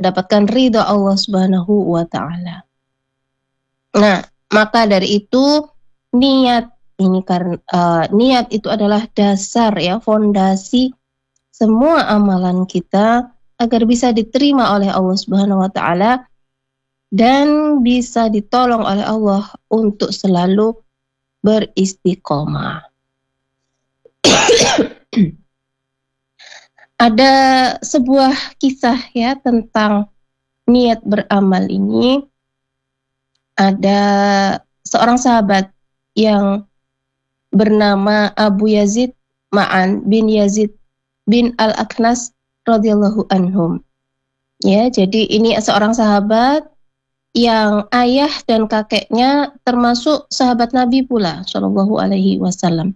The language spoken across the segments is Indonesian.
mendapatkan ridha Allah Subhanahu wa taala. Nah, maka dari itu niat ini niat itu adalah dasar ya, fondasi semua amalan kita agar bisa diterima oleh Allah Subhanahu wa taala dan bisa ditolong oleh Allah untuk selalu beristiqomah. Ada sebuah kisah ya tentang niat beramal ini. Ada seorang sahabat yang bernama Abu Yazid Ma'an bin Yazid bin Al-Aknas radhiyallahu anhum. Ya, jadi ini seorang sahabat yang ayah dan kakeknya termasuk sahabat Nabi pula sallallahu alaihi wasallam.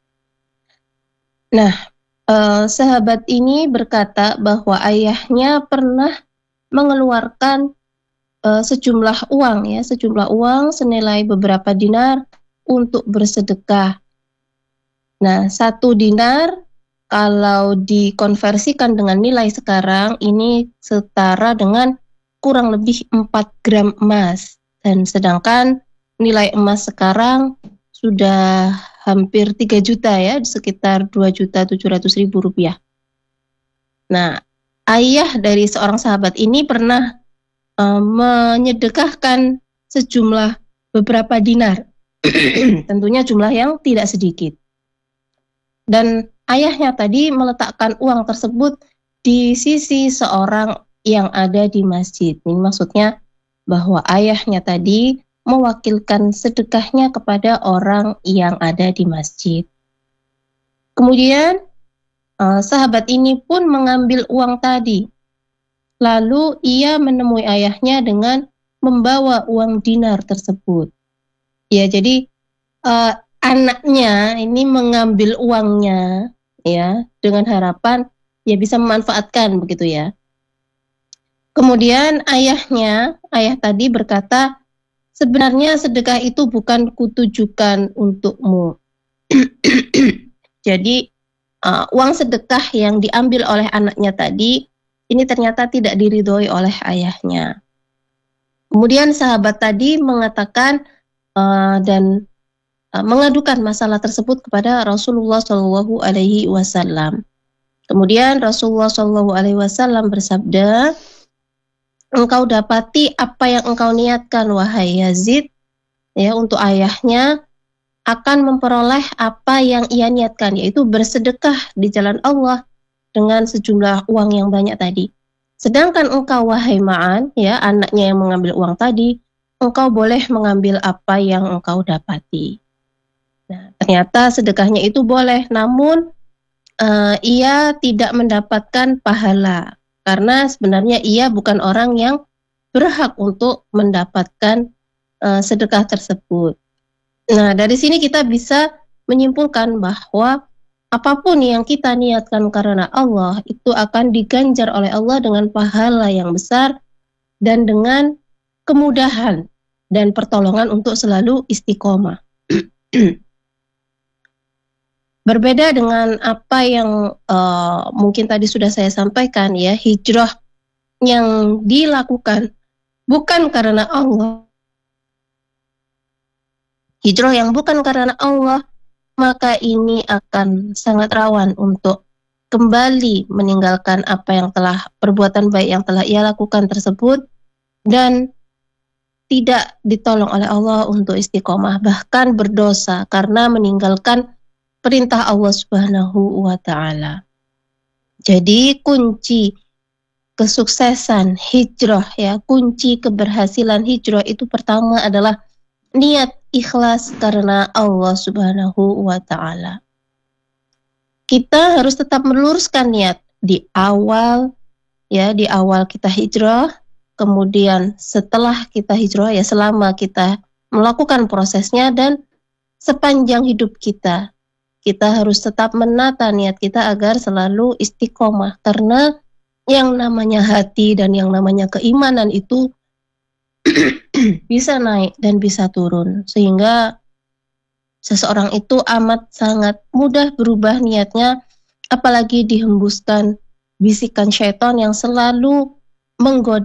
Nah, sahabat ini berkata bahwa ayahnya pernah mengeluarkan sejumlah uang senilai beberapa dinar untuk bersedekah. Nah, 1 dinar kalau dikonversikan dengan nilai sekarang ini setara dengan kurang lebih 4 gram emas. Dan sedangkan nilai emas sekarang sudah hampir 3 juta ya, sekitar 2.700.000 rupiah. Nah, ayah dari seorang sahabat ini pernah menyedekahkan sejumlah beberapa dinar. Tentunya jumlah yang tidak sedikit. Dan ayahnya tadi meletakkan uang tersebut di sisi seorang yang ada di masjid. Ini maksudnya bahwa ayahnya tadi mewakilkan sedekahnya kepada orang yang ada di masjid. Kemudian sahabat ini pun mengambil uang tadi. Lalu ia menemui ayahnya dengan membawa uang dinar tersebut. Ya, jadi anaknya ini mengambil uangnya ya dengan harapan ya bisa memanfaatkan begitu ya. Kemudian ayah tadi berkata, sebenarnya sedekah itu bukan kutujukan untukmu. Jadi uang sedekah yang diambil oleh anaknya tadi ini ternyata tidak diridhoi oleh ayahnya. Kemudian sahabat tadi mengatakan dan mengadukan masalah tersebut kepada Rasulullah Shallallahu Alaihi Wasallam. Kemudian Rasulullah Shallallahu Alaihi Wasallam bersabda, engkau dapati apa yang engkau niatkan wahai Yazid, ya untuk ayahnya akan memperoleh apa yang ia niatkan, yaitu bersedekah di jalan Allah dengan sejumlah uang yang banyak tadi. Sedangkan engkau wahai Ma'an, ya anaknya yang mengambil uang tadi, engkau boleh mengambil apa yang engkau dapati. Nah, ternyata sedekahnya itu boleh, namun ia tidak mendapatkan pahala karena sebenarnya ia bukan orang yang berhak untuk mendapatkan sedekah tersebut. Nah, dari sini kita bisa menyimpulkan bahwa apapun yang kita niatkan karena Allah itu akan diganjar oleh Allah dengan pahala yang besar dan dengan kemudahan dan pertolongan untuk selalu istiqomah. Berbeda dengan apa yang mungkin tadi sudah saya sampaikan ya, hijrah yang dilakukan bukan karena Allah. Hijrah yang bukan karena Allah, maka ini akan sangat rawan untuk kembali meninggalkan apa yang perbuatan baik yang telah ia lakukan tersebut dan tidak ditolong oleh Allah untuk istiqomah, bahkan berdosa karena meninggalkan perintah Allah Subhanahu wa taala. Jadi kunci kesuksesan hijrah ya, kunci keberhasilan hijrah itu pertama adalah niat ikhlas karena Allah Subhanahu wa taala. Kita harus tetap meluruskan niat di awal ya, di awal kita hijrah, kemudian setelah kita hijrah ya selama kita melakukan prosesnya dan sepanjang hidup kita harus tetap menata niat kita agar selalu istiqomah karena yang namanya hati dan yang namanya keimanan itu bisa naik dan bisa turun, sehingga seseorang itu amat sangat mudah berubah niatnya, apalagi dihembuskan bisikan syaitan yang selalu menggoda